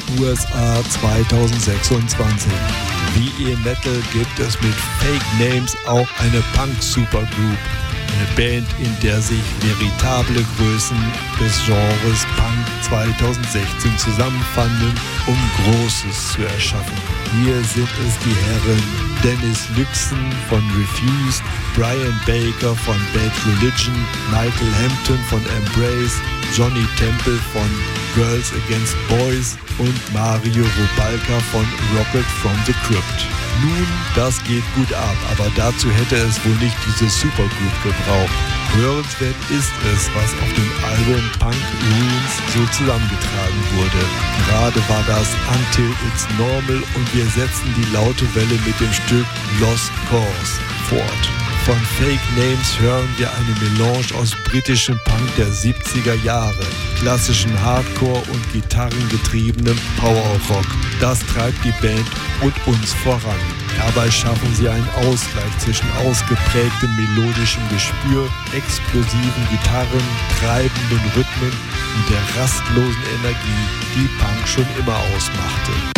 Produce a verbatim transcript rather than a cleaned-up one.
U S A zweitausendsechsundzwanzig. Wie E-Metal gibt es mit Fake Names auch eine Punk-Supergroup. Eine Band, in der sich veritable Größen des Genres Punk zweitausendsechzehn zusammenfanden, um Großes zu erschaffen. Hier sind es die Herren Dennis Lyxzén von Refused, Brian Baker von Bad Religion, Michael Hampton von Embrace, Johnny Temple von Girls Against Boys und Mario Rubalka von Rocket from the Crypt. Nun, das geht gut ab, aber dazu hätte es wohl nicht diese Supergroup gebraucht. Hörenswert ist es, was auf dem Album Punk Ruins so zusammengetragen wurde. Gerade war das Until It's Normal und wir setzen die laute Welle mit dem Stück Lost Cause fort. Von Fake Names hören wir eine Melange aus britischem Punk der siebziger Jahre, klassischen Hardcore und gitarrengetriebenem Power-Rock. Das treibt die Band und uns voran. Dabei schaffen sie einen Ausgleich zwischen ausgeprägtem melodischem Gespür, explosiven Gitarren, treibenden Rhythmen und der rastlosen Energie, die Punk schon immer ausmachte.